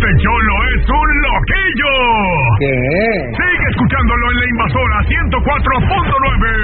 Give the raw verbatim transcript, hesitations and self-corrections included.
Cholo es un loquillo. ¿Qué? Sigue escuchándolo en La Invasora ciento cuatro punto nueve.